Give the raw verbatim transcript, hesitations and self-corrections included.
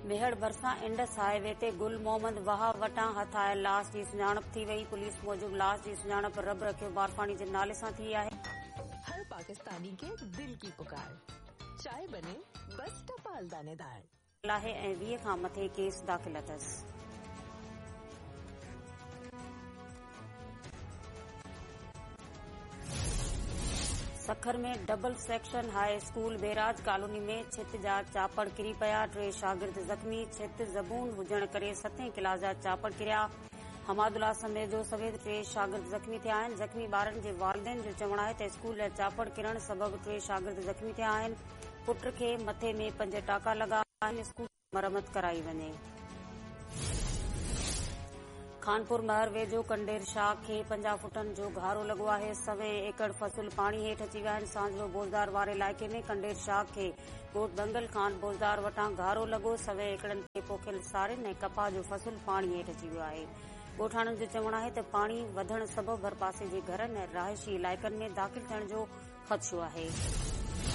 मेहड़ भरिसां Indus highway ते गुल मोहम्मद वहाब वटां हथ आयल लाश जी सुञाणप थी वई। पुलिस मूजिब लाश जी सुञाणप रब रखियो बारफानी जे नाले सां थी आहे। हर पाकिस्तानी के दिल की पुकार, चाय बने बस टपाल दानेदार आहे ऐं वीह खां मथे केस दाख़िल अथसि। सखर में double section high school barrage colony में छित जा चापड़ किरी पिया। टे शागिर्द ज़ख़्मी। छित ज़बून हुजण करे सतें क्लास जा चापड़ किरिया। हमादुल्ला समेत जो समेत टे शागिर्द ज़ख़्मी थिया आहिनि। ज़ख़्मी ॿारनि जे वालिदैन जो चवणु आहे त स्कूल जा चापड़ किरण सबबि टे शागिर्द ज़ख़्मी थिया आहिनि। पुट खे मथे में पंज टाका लॻा आहिनि। स्कूल मरम्मत कराई वञे। खानपुर महर वेझो कंडेर शाह खे पंजाह फुटनि जो घारो लॻो आहे। सवे एकड़ फसल पाणी हेठि अची विया आहिनि। सांझो बोज़दार वारे इलाइक़े में कंडेर शाह खे ॻोठ दंगल खान बोज़दार वटां घारो लॻो। सवे एकड़नि ते पोखियल सारिन ऐं कपाह जो फसल पाणी हेठि अची वियो आहे। ॻोठाणनि जो चवणु आहे त पाणी वधण सबबि भरपासे जे घरनि ऐं रहायशी इलाइक़नि में दाख़िल थियण जो ख़दशो आहे।